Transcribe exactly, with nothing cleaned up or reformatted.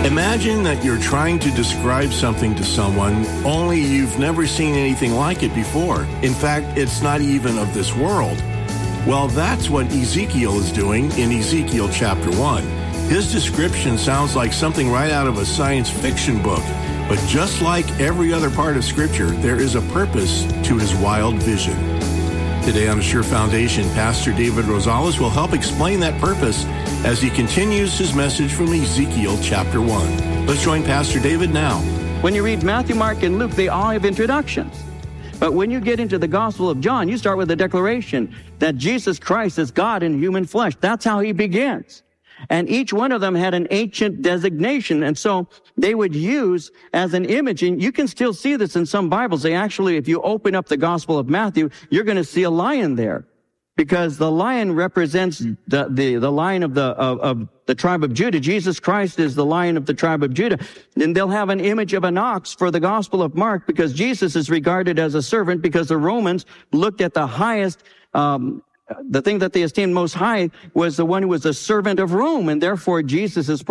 Imagine that you're trying to describe something to someone, only you've never seen anything like it before. In fact, it's not even of this world. Well, that's what Ezekiel is doing in Ezekiel chapter one. His description sounds like something right out of a science fiction book. But just like every other part of Scripture, there is a purpose to his wild vision. Today on Assure Foundation, Pastor David Rosales will help explain that purpose as he continues his message from Ezekiel chapter one. Let's join Pastor David now. When you read Matthew, Mark, and Luke, they all have introductions. But when you get into the Gospel of John, you start with a declaration that Jesus Christ is God in human flesh. That's how he begins. And each one of them had an ancient designation. And so they would use as an image, and you can still see this in some Bibles. They actually, if you open up the Gospel of Matthew, you're going to see a lion there, because the lion represents the, the, the lion of the, of, of the tribe of Judah. Jesus Christ is the lion of the tribe of Judah. And they'll have an image of an ox for the Gospel of Mark, because Jesus is regarded as a servant, because the Romans looked at the highest, um, the thing that they esteemed most high was the one who was a servant of Rome, and therefore Jesus is